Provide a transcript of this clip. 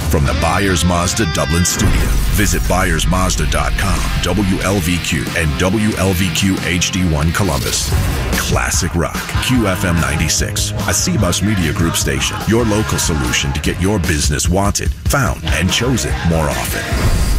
from the Byers Mazda Dublin studio. Visit ByersMazda.com, WLVQ, and WLVQ HD1 Columbus. Classic Rock, QFM 96, a C-Bus Media Group station. Your local solution to get your business wanted, found, and chosen more often.